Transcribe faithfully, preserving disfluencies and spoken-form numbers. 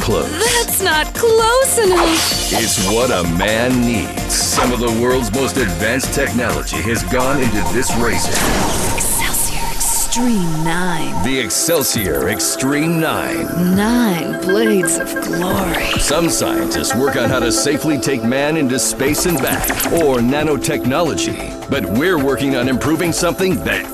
close. That's not close enough. It's what a man needs. Some of the world's most advanced technology has gone into this razor. Excelsior Extreme nine. The Excelsior Extreme nine. Nine blades of glory. Some scientists work on how to safely take man into space and back, or nanotechnology. But we're working on improving something that